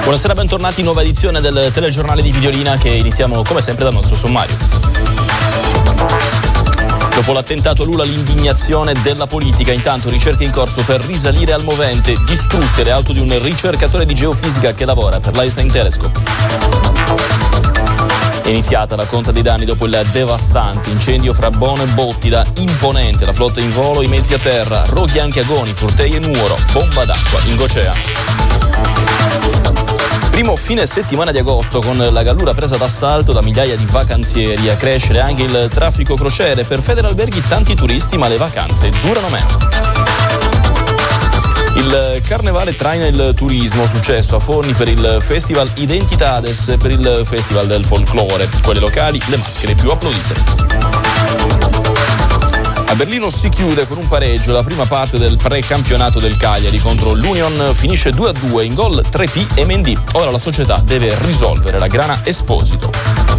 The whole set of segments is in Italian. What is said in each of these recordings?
Buonasera, bentornati in nuova edizione del telegiornale di Videolina, che iniziamo come sempre dal nostro sommario. Dopo l'attentato a Lula, l'indignazione della politica. Intanto ricerche in corso per risalire al movente, distrutte le auto di un ricercatore di geofisica che lavora per l'Einstein Telescope. È iniziata la conta dei danni dopo il devastante incendio fra Bono e Bottida. Imponente la flotta in volo, i mezzi a terra, roghi anche a Goni, Furtei e Nuoro, bomba d'acqua in Gocea. Primo fine settimana di agosto, con la Gallura presa d'assalto da migliaia di vacanzieri. A crescere anche il traffico crociere. Per Federalberghi tanti turisti, ma le vacanze durano meno. Il carnevale traina il turismo, successo a Forni per il festival Identitades, per il festival del folklore. Quelle locali, le maschere più applaudite. A Berlino si chiude con un pareggio la prima parte del precampionato del Cagliari contro l'Union, finisce 2-2, in gol 3P e Mendy. Ora la società deve risolvere la grana Esposito.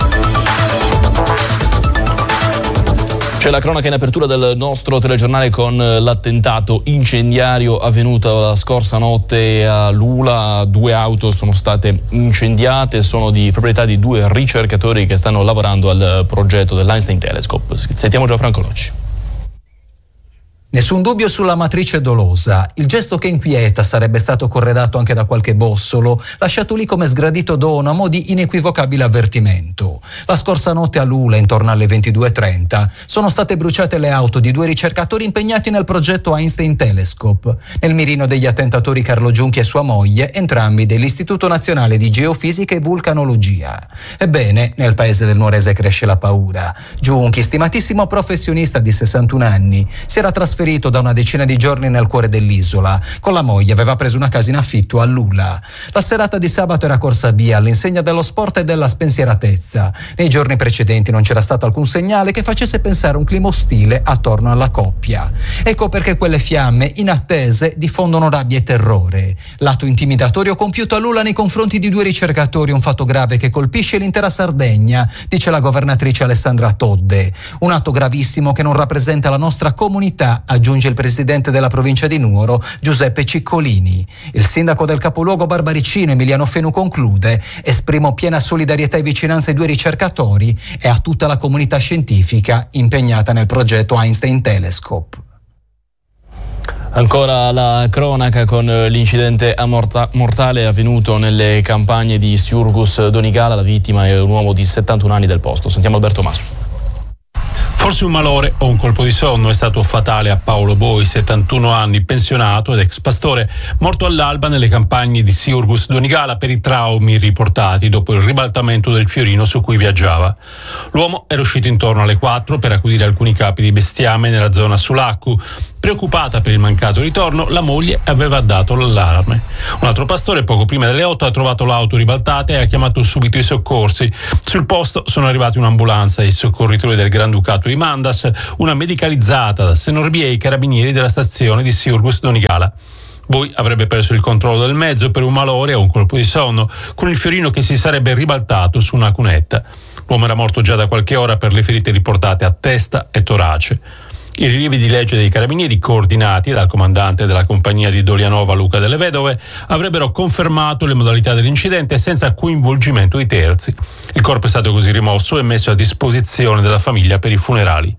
C'è la cronaca in apertura del nostro telegiornale con l'attentato incendiario avvenuto la scorsa notte a Lula. 2 auto sono state incendiate, sono di proprietà di 2 ricercatori che stanno lavorando al progetto dell'Einstein Telescope. Sentiamo Gianfranco Locci. Nessun dubbio sulla matrice dolosa. Il gesto che inquieta sarebbe stato corredato anche da qualche bossolo, lasciato lì come sgradito dono a mo' di inequivocabile avvertimento. La scorsa notte a Lula, intorno alle 22:30, sono state bruciate le auto di 2 ricercatori impegnati nel progetto Einstein Telescope. Nel mirino degli attentatori Carlo Giunchi e sua moglie, entrambi dell'Istituto Nazionale di Geofisica e Vulcanologia. Ebbene, nel paese del Nuorese cresce la paura. Giunchi, stimatissimo professionista di 61 anni, si era trasferito da una decina di giorni nel cuore dell'isola. Con la moglie aveva preso una casa in affitto a Lula. La serata di sabato era corsa via all'insegna dello sport e della spensieratezza. Nei giorni precedenti non c'era stato alcun segnale che facesse pensare un clima ostile attorno alla coppia. Ecco perché quelle fiamme inattese diffondono rabbia e terrore. L'atto intimidatorio compiuto a Lula nei confronti di 2 ricercatori, un fatto grave che colpisce l'intera Sardegna, dice la governatrice Alessandra Todde. Un atto gravissimo che non rappresenta la nostra comunità, aggiunge il presidente della provincia di Nuoro, Giuseppe Ciccolini. Il sindaco del capoluogo Barbaricino, Emiliano Fenu, conclude: esprimo piena solidarietà e vicinanza ai 2 ricercatori e a tutta la comunità scientifica impegnata nel progetto Einstein Telescope. Ancora la cronaca con l'incidente mortale avvenuto nelle campagne di Siurgus Donigala. La vittima è un uomo di 71 anni del posto. Sentiamo Alberto Masu. Forse un malore o un colpo di sonno è stato fatale a Paolo Boi, 71 anni, pensionato ed ex pastore, morto all'alba nelle campagne di Siurgus Donigala per i traumi riportati dopo il ribaltamento del Fiorino su cui viaggiava. L'uomo era uscito intorno alle 4 per accudire alcuni capi di bestiame nella zona Sulaccu. Preoccupata per il mancato ritorno, la moglie aveva dato l'allarme. Un altro pastore, poco prima delle 8, ha trovato l'auto ribaltata e ha chiamato subito i soccorsi. Sul posto sono arrivati un'ambulanza e i soccorritori del Granducato di Mandas, una medicalizzata da Senorbi e i carabinieri della stazione di Siurgus Donigala. Boi avrebbe perso il controllo del mezzo per un malore o un colpo di sonno, con il Fiorino che si sarebbe ribaltato su una cunetta. L'uomo era morto già da qualche ora per le ferite riportate a testa e torace. I rilievi di legge dei carabinieri, coordinati dal comandante della compagnia di Dolianova Luca delle Vedove, avrebbero confermato le modalità dell'incidente senza coinvolgimento di terzi. Il corpo è stato così rimosso e messo a disposizione della famiglia per i funerali.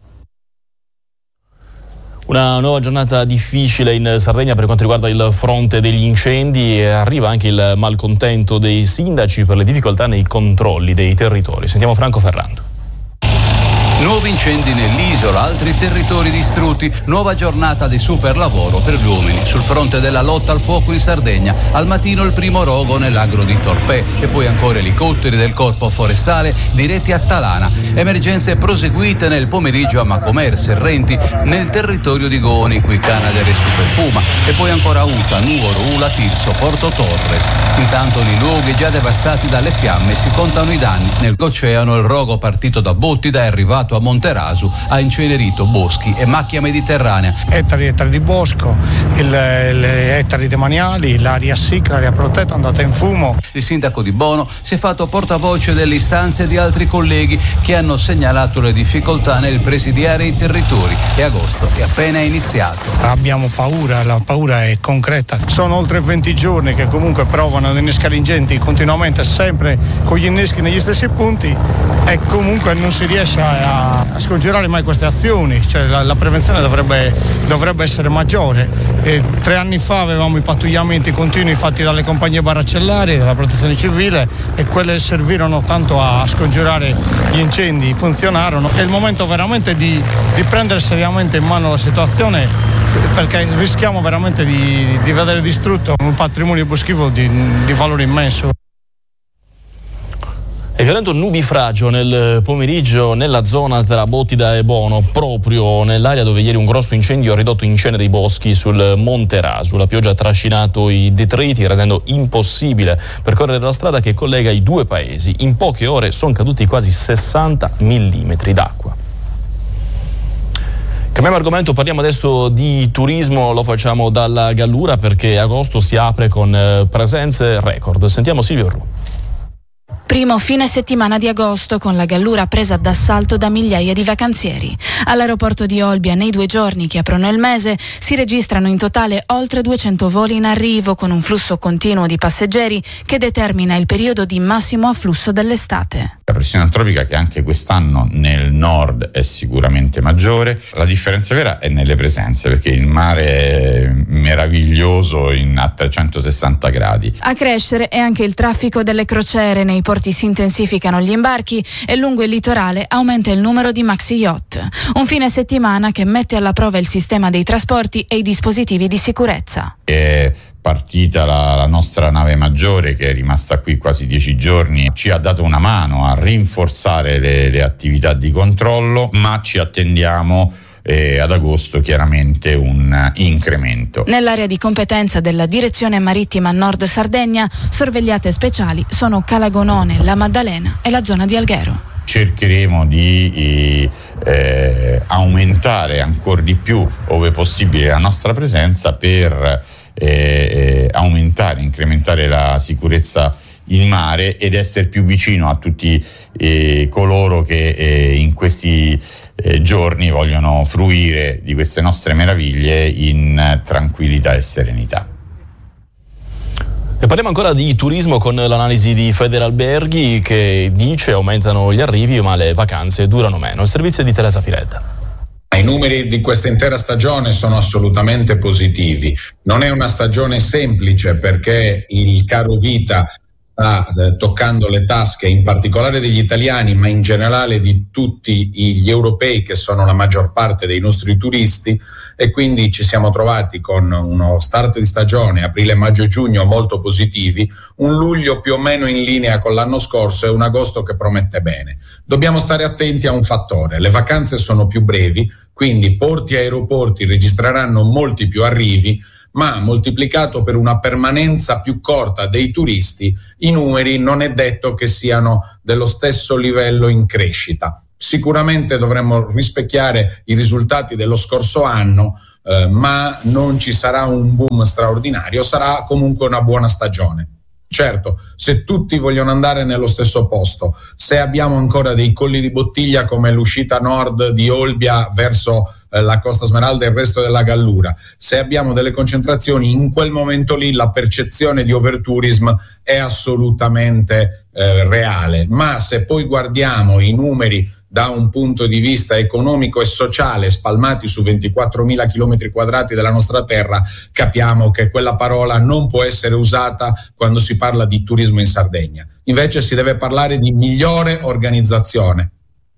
Una nuova giornata difficile in Sardegna per quanto riguarda il fronte degli incendi, e arriva anche il malcontento dei sindaci per le difficoltà nei controlli dei territori. Sentiamo Franco Ferrando. Nuovi incendi nell'isola, altri territori distrutti, nuova giornata di super lavoro per gli uomini sul fronte della lotta al fuoco in Sardegna. Al mattino il primo rogo nell'agro di Torpè e poi ancora elicotteri del Corpo Forestale diretti a Talana. Emergenze proseguite nel pomeriggio a Macomer, Serrenti, nel territorio di Goni, qui Canadair e Super Puma, e poi ancora Uta, Nuoro, Ula, Tirso, Porto Torres. Intanto nei luoghi già devastati dalle fiamme si contano i danni. Nel Goceano il rogo partito da Bottida è arrivato a Monterasu ha incenerito boschi e macchia mediterranea. Ettari di bosco, le ettari demaniali, l'aria SIC, l'aria protetta è andata in fumo. Il sindaco di Bono si è fatto portavoce delle istanze di altri colleghi che hanno segnalato le difficoltà nel presidiare i territori e agosto è appena iniziato. Abbiamo paura, la paura è concreta. Sono oltre 20 giorni che comunque provano ad innescare ingenti continuamente, sempre con gli inneschi negli stessi punti, e comunque non si riesce a scongiurare mai queste azioni, cioè la prevenzione dovrebbe essere maggiore. 3 anni fa avevamo i pattugliamenti continui fatti dalle compagnie baraccellari, dalla protezione civile, e quelle servirono tanto a scongiurare gli incendi, funzionarono. È il momento veramente di prendere seriamente in mano la situazione, perché rischiamo veramente di vedere distrutto un patrimonio boschivo di valore immenso. E violento nubifragio nel pomeriggio nella zona tra Bottida e Bono, proprio nell'area dove ieri un grosso incendio ha ridotto in cenere i boschi sul Monterasu. La pioggia ha trascinato i detriti, rendendo impossibile percorrere la strada che collega i due paesi. In poche ore sono caduti quasi 60 millimetri d'acqua. Cambiamo argomento, parliamo adesso di turismo, lo facciamo dalla Gallura perché agosto si apre con presenze record. Sentiamo Silvio Ru. Primo fine settimana di agosto con la Gallura presa d'assalto da migliaia di vacanzieri. All'aeroporto di Olbia nei 2 giorni che aprono il mese si registrano in totale oltre 200 voli in arrivo con un flusso continuo di passeggeri che determina il periodo di massimo afflusso dell'estate. La pressione antropica che anche quest'anno nel nord è sicuramente maggiore. La differenza vera è nelle presenze, perché il mare è meraviglioso a 360 gradi. A crescere è anche il traffico delle crociere, nei porti si intensificano gli imbarchi e lungo il litorale aumenta il numero di maxi yacht. Un fine settimana che mette alla prova il sistema dei trasporti e i dispositivi di sicurezza. È partita la nostra nave maggiore che è rimasta qui quasi 10 giorni, ci ha dato una mano a rinforzare le attività di controllo, ma ci attendiamo ad agosto chiaramente un incremento. Nell'area di competenza della Direzione Marittima Nord Sardegna, sorvegliate speciali sono Calagonone, La Maddalena e la zona di Alghero. Cercheremo di aumentare ancora di più, ove possibile, la nostra presenza per incrementare la sicurezza in mare ed essere più vicino a tutti coloro che in questi giorni vogliono fruire di queste nostre meraviglie in tranquillità e serenità. E parliamo ancora di turismo con l'analisi di Federalberghi che dice aumentano gli arrivi ma le vacanze durano meno. Il servizio di Teresa Piretta. I numeri di questa intera stagione sono assolutamente positivi. Non è una stagione semplice perché il caro vita sta toccando le tasche in particolare degli italiani, ma in generale di tutti gli europei che sono la maggior parte dei nostri turisti, e quindi ci siamo trovati con uno start di stagione aprile, maggio e giugno molto positivi, un luglio più o meno in linea con l'anno scorso e un agosto che promette bene. Dobbiamo stare attenti a un fattore: le vacanze sono più brevi, quindi porti e aeroporti registreranno molti più arrivi, ma moltiplicato per una permanenza più corta dei turisti, i numeri non è detto che siano dello stesso livello in crescita. Sicuramente dovremmo rispecchiare i risultati dello scorso anno, ma non ci sarà un boom straordinario, sarà comunque una buona stagione. Certo, se tutti vogliono andare nello stesso posto, se abbiamo ancora dei colli di bottiglia come l'uscita nord di Olbia verso la Costa Smeralda e il resto della Gallura, se abbiamo delle concentrazioni, in quel momento lì la percezione di overtourism è assolutamente reale. Ma se poi guardiamo i numeri da un punto di vista economico e sociale spalmati su 24.000 chilometri quadrati della nostra terra, capiamo che quella parola non può essere usata quando si parla di turismo in Sardegna. Invece si deve parlare di migliore organizzazione.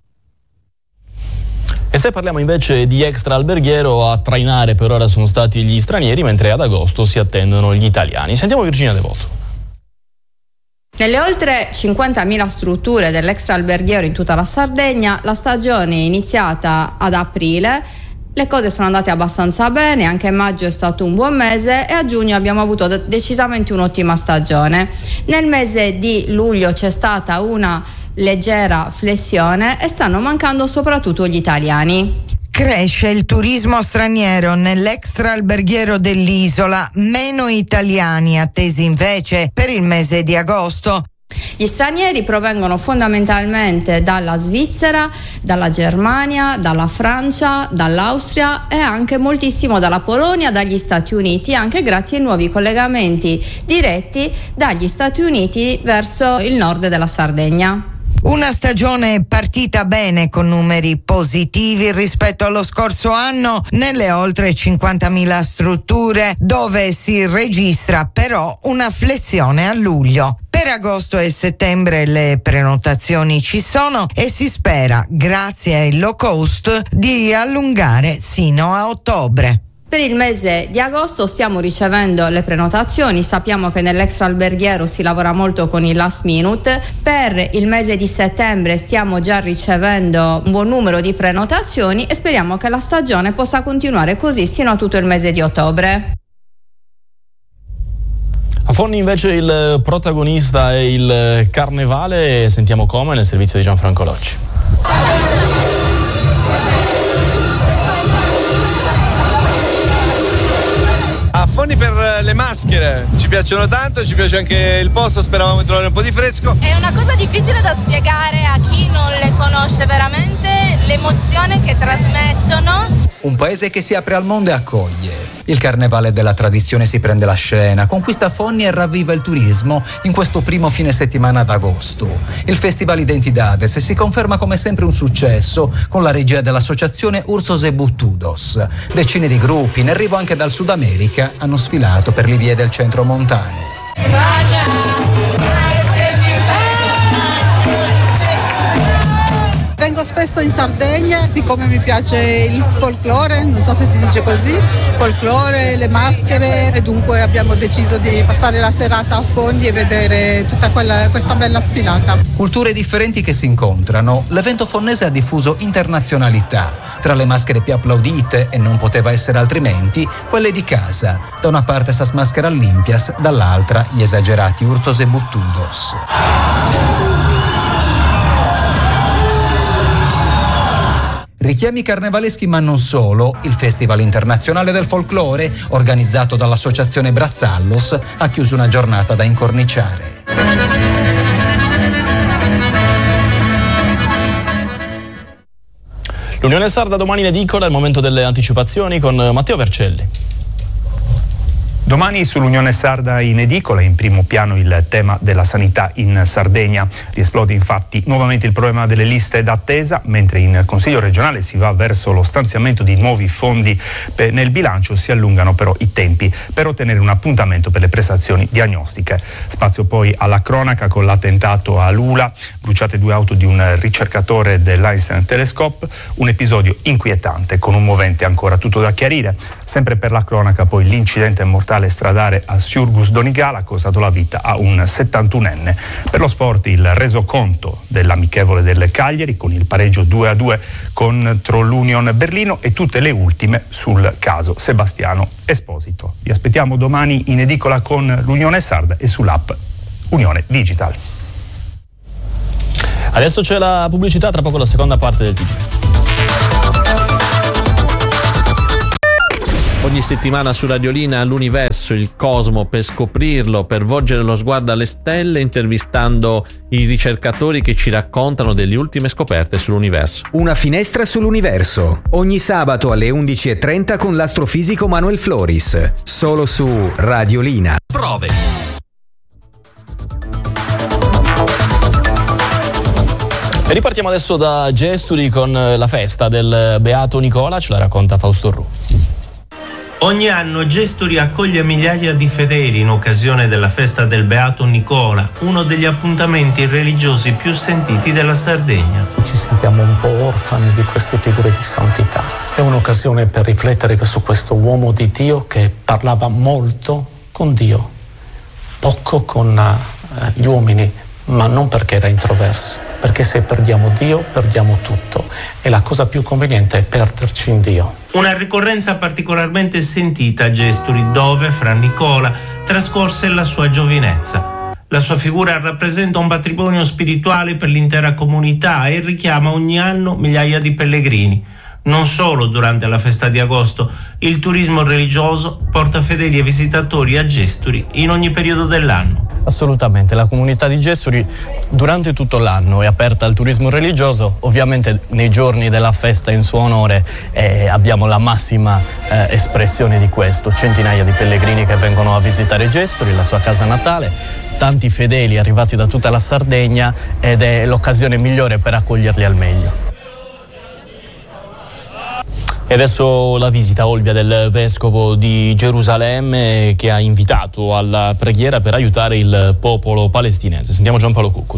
E se parliamo invece di extra alberghiero, a trainare per ora sono stati gli stranieri, mentre ad agosto si attendono gli italiani. Sentiamo Virginia Devoto. Nelle oltre 50.000 strutture dell'extra alberghiero in tutta la Sardegna, la stagione è iniziata ad aprile, le cose sono andate abbastanza bene, anche maggio è stato un buon mese e a giugno abbiamo avuto decisamente un'ottima stagione. Nel mese di luglio c'è stata una leggera flessione e stanno mancando soprattutto gli italiani. Cresce il turismo straniero nell'extra alberghiero dell'isola, meno italiani attesi invece per il mese di agosto. Gli stranieri provengono fondamentalmente dalla Svizzera, dalla Germania, dalla Francia, dall'Austria e anche moltissimo dalla Polonia, dagli Stati Uniti, anche grazie ai nuovi collegamenti diretti dagli Stati Uniti verso il nord della Sardegna. Una stagione partita bene con numeri positivi rispetto allo scorso anno nelle oltre 50.000 strutture, dove si registra però una flessione a luglio. Per agosto e settembre le prenotazioni ci sono e si spera, grazie ai low cost, di allungare sino a ottobre. Per il mese di agosto stiamo ricevendo le prenotazioni, sappiamo che nell'extra alberghiero si lavora molto con il last minute. Per il mese di settembre stiamo già ricevendo un buon numero di prenotazioni e speriamo che la stagione possa continuare così sino a tutto il mese di ottobre. A Fonni invece il protagonista è il carnevale, sentiamo come nel servizio di Gianfranco Locci. A Fonni per le maschere, ci piacciono tanto, ci piace anche il posto, speravamo di trovare un po' di fresco. È una cosa difficile da spiegare a chi non le conosce veramente, l'emozione che trasmettono. Un paese che si apre al mondo e accoglie. Il carnevale della tradizione si prende la scena, conquista Fonni e ravviva il turismo in questo primo fine settimana d'agosto. Il Festival Identidades si conferma come sempre un successo con la regia dell'associazione Ursos e Buttudos. Decine di gruppi, in arrivo anche dal Sud America, hanno sfilato per le vie del centro montano. Vengo spesso in Sardegna, siccome mi piace il folklore, non so se si dice così, folklore, le maschere, e dunque abbiamo deciso di passare la serata a Fonni e vedere tutta questa bella sfilata. Culture differenti che si incontrano, l'evento fonnese ha diffuso internazionalità. Tra le maschere più applaudite, e non poteva essere altrimenti, quelle di casa. Da una parte Sas Maschera Olimpias, dall'altra gli esagerati Ursos e Buttudos. Richiami carnevaleschi ma non solo, il Festival Internazionale del Folklore, organizzato dall'associazione Brazzallos, ha chiuso una giornata da incorniciare. L'Unione Sarda domani in edicola, è il momento delle anticipazioni con Matteo Vercelli. Domani sull'Unione Sarda in edicola, in primo piano il tema della sanità in Sardegna. Riesplode infatti nuovamente il problema delle liste d'attesa, mentre in Consiglio regionale si va verso lo stanziamento di nuovi fondi nel bilancio, si allungano però i tempi per ottenere un appuntamento per le prestazioni diagnostiche. Spazio poi alla cronaca con l'attentato a Lula, bruciate 2 auto di un ricercatore dell'Einstein Telescope, un episodio inquietante con un movente ancora tutto da chiarire. Sempre per la cronaca poi l'incidente mortale stradale a Siurgus Donigala ha costato la vita a un 71enne. Per lo sport il resoconto dell'amichevole del Cagliari con il pareggio 2-2 contro l'Union Berlino e tutte le ultime sul caso Sebastiano Esposito. Vi aspettiamo domani in edicola con l'Unione Sarda e sull'app Unione Digital. Adesso c'è la pubblicità, tra poco la seconda parte del TG. Ogni settimana su Radiolina l'universo, il cosmo, per scoprirlo, per volgere lo sguardo alle stelle, intervistando i ricercatori che ci raccontano delle ultime scoperte sull'universo. Una finestra sull'universo, ogni sabato alle 11:30 con l'astrofisico Manuel Floris, solo su Radiolina. Prove. E ripartiamo adesso da Gesturi con la festa del Beato Nicola, ce la racconta Fausto Ru. Ogni anno Gesturi accoglie migliaia di fedeli in occasione della festa del Beato Nicola, uno degli appuntamenti religiosi più sentiti della Sardegna. Ci sentiamo un po' orfani di queste figure di santità. È un'occasione per riflettere su questo uomo di Dio che parlava molto con Dio, poco con gli uomini, ma non perché era introverso, perché se perdiamo Dio perdiamo tutto e la cosa più conveniente è perderci in Dio. Una ricorrenza particolarmente sentita a Gesturi, dove Fra Nicola trascorse la sua giovinezza. La sua figura rappresenta un patrimonio spirituale per l'intera comunità e richiama ogni anno migliaia di pellegrini. Non solo durante la festa di agosto, il turismo religioso porta fedeli e visitatori a Gesturi in ogni periodo dell'anno. Assolutamente, la comunità di Gesturi durante tutto l'anno è aperta al turismo religioso, ovviamente nei giorni della festa in suo onore abbiamo la massima espressione di questo, centinaia di pellegrini che vengono a visitare Gesturi, la sua casa natale, tanti fedeli arrivati da tutta la Sardegna ed è l'occasione migliore per accoglierli al meglio. E adesso la visita a Olbia del vescovo di Gerusalemme che ha invitato alla preghiera per aiutare il popolo palestinese. Sentiamo Giampaolo Cuccolo.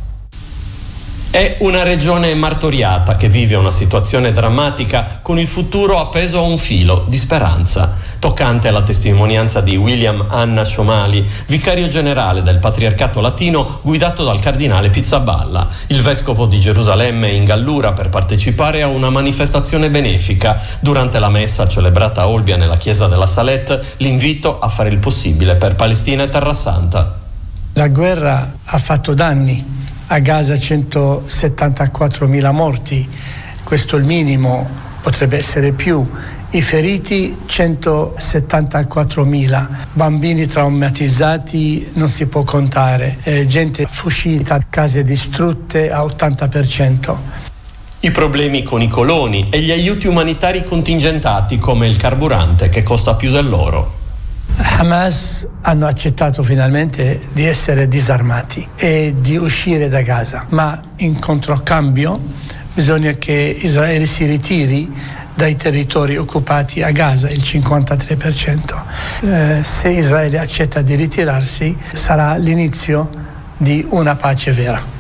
È una regione martoriata che vive una situazione drammatica con il futuro appeso a un filo di speranza. Toccante la testimonianza di William Anna Shomali, vicario generale del Patriarcato Latino guidato dal cardinale Pizzaballa. Il vescovo di Gerusalemme è in Gallura per partecipare a una manifestazione benefica. Durante la messa celebrata a Olbia nella chiesa della Salette, l'invito a fare il possibile per Palestina e Terra Santa. La guerra ha fatto danni. A Gaza 174.000 morti, questo è il minimo, potrebbe essere più. I feriti 174.000, bambini traumatizzati non si può contare, gente fuggita, case distrutte a 80%. I problemi con i coloni e gli aiuti umanitari contingentati come il carburante che costa più dell'oro. Hamas hanno accettato finalmente di essere disarmati e di uscire da Gaza, ma in controcambio bisogna che Israele si ritiri dai territori occupati a Gaza, il 53%. Se Israele accetta di ritirarsi sarà l'inizio di una pace vera.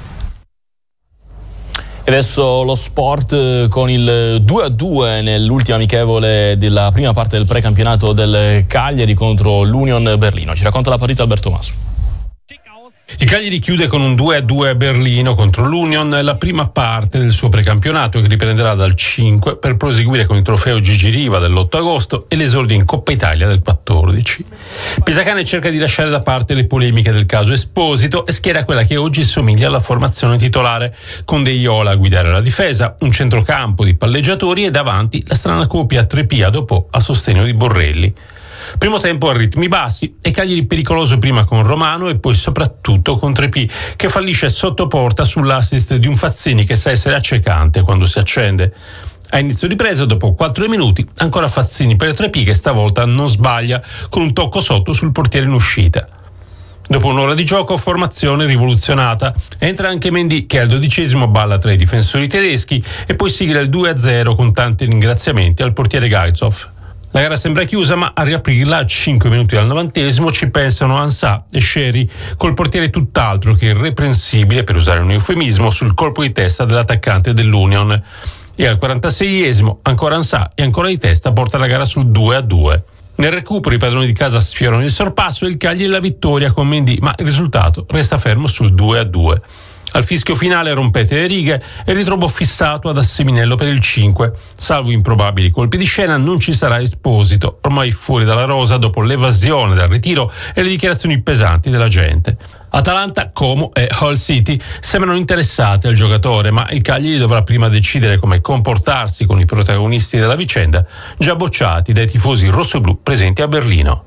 Adesso lo sport con il 2-2 nell'ultima amichevole della prima parte del precampionato del Cagliari contro l'Union Berlino. Ci racconta la partita Alberto Masu. Il Cagliari chiude con un 2-2 a Berlino contro l'Union la prima parte del suo precampionato che riprenderà dal 5 per proseguire con il trofeo Gigi Riva dell'8 agosto e l'esordio in Coppa Italia del 14. Pisacane cerca di lasciare da parte le polemiche del caso Esposito e schiera quella che oggi somiglia alla formazione titolare, con De Iola a guidare la difesa, un centrocampo di palleggiatori e davanti la strana coppia Trepia dopo a sostegno di Borrelli. Primo tempo a ritmi bassi e Cagliari pericoloso prima con Romano e poi soprattutto con Trepì che fallisce sotto porta sull'assist di un Fazzini che sa essere accecante quando si accende. A inizio ripresa, dopo 4 minuti, ancora Fazzini per Trepì che stavolta non sbaglia con un tocco sotto sul portiere in uscita. Dopo un'ora di gioco, formazione rivoluzionata. Entra anche Mendy che al 12° balla tra i difensori tedeschi e poi sigla il 2-0 con tanti ringraziamenti al portiere Gaizov. La gara sembra chiusa, ma a riaprirla a 5 minuti al 90° ci pensano Ansah e Sherry, col portiere tutt'altro che irreprensibile, per usare un eufemismo, sul colpo di testa dell'attaccante dell'Union. E al 46° ancora Ansah e ancora di testa porta la gara sul 2-2. Nel recupero i padroni di casa sfiorano il sorpasso e il Cagliari la vittoria con Mendy, ma il risultato resta fermo sul 2-2. Al fischio finale rompete le righe e ritrovo fissato ad Asseminello per il 5. Salvo improbabili colpi di scena non ci sarà Esposito, ormai fuori dalla rosa dopo l'evasione dal ritiro e le dichiarazioni pesanti della gente. Atalanta, Como e Hull City sembrano interessate al giocatore, ma il Cagliari dovrà prima decidere come comportarsi con i protagonisti della vicenda, già bocciati dai tifosi rossoblù presenti a Berlino.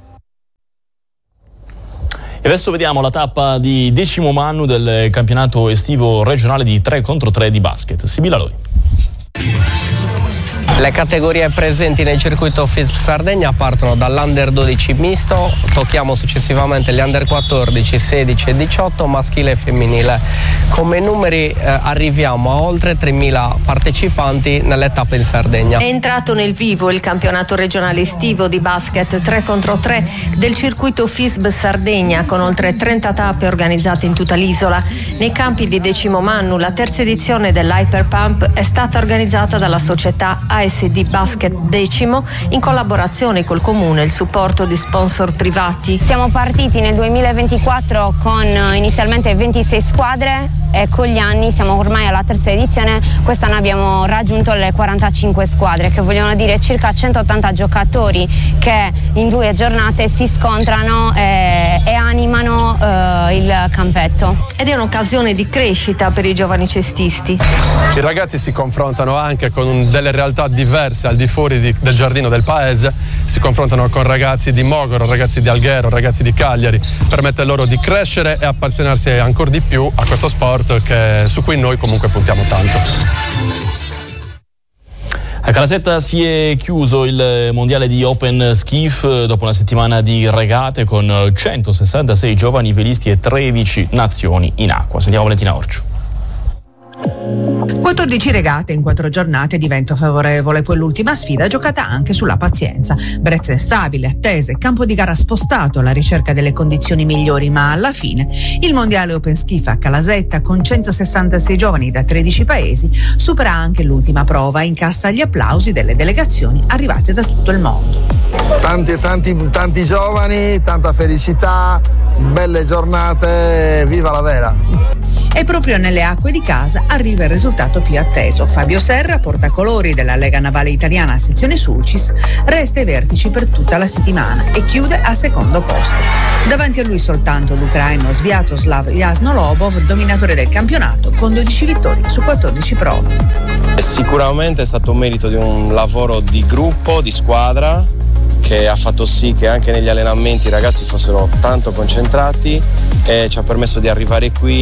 E adesso vediamo la tappa di 10° anno del campionato estivo regionale di 3 contro 3 di basket. Sibilla Loi. Le categorie presenti nel circuito FISB Sardegna partono dall'Under 12 misto, tocchiamo successivamente gli Under 14, 16 e 18 maschile e femminile. Come numeri arriviamo a oltre 3.000 partecipanti nelle tappe in Sardegna. È entrato nel vivo il campionato regionale estivo di basket 3 contro 3 del circuito FISB Sardegna con oltre 30 tappe organizzate in tutta l'isola. Nei campi di 10° Mannu la terza edizione dell'Hyperpump è stata organizzata dalla società ASD Basket 10 in collaborazione col comune e il supporto di sponsor privati. Siamo partiti nel 2024 con inizialmente 26 squadre e con gli anni siamo ormai alla terza edizione. Quest'anno abbiamo raggiunto le 45 squadre, che vogliono dire circa 180 giocatori che in 2 giornate si scontrano e animano il campetto. Ed è un'occasione di crescita per i giovani cestisti. I ragazzi si confrontano anche con delle realtà diverse al di fuori del giardino del paese, si confrontano con ragazzi di Mogoro, ragazzi di Alghero, ragazzi di Cagliari, permette loro di crescere e appassionarsi ancora di più a questo sport su cui noi comunque puntiamo tanto. A Calasetta si è chiuso il mondiale di Open Skiff dopo una settimana di regate con 166 giovani velisti e 13 nazioni in acqua. Sentiamo Valentina Orciu. 14 regate in 4 giornate di vento favorevole, poi l'ultima sfida giocata anche sulla pazienza. Brezze stabili, attese, campo di gara spostato alla ricerca delle condizioni migliori, ma alla fine il mondiale Open Skiff a Calasetta con 166 giovani da 13 paesi supera anche l'ultima prova e incassa gli applausi delle delegazioni arrivate da tutto il mondo. Tanti giovani, tanta felicità, belle giornate, viva la Vela! E proprio nelle acque di casa arriva il risultato più atteso. Fabio Serra, portacolori della Lega Navale Italiana sezione Sulcis, resta ai vertici per tutta la settimana e chiude al secondo posto. Davanti a lui soltanto l'ucraino Sviatoslav Yasnolobov, dominatore del campionato, con 12 vittorie su 14 prove. Sicuramente è stato un merito di un lavoro di gruppo, di squadra, che ha fatto sì che anche negli allenamenti i ragazzi fossero tanto concentrati e ci ha permesso di arrivare qui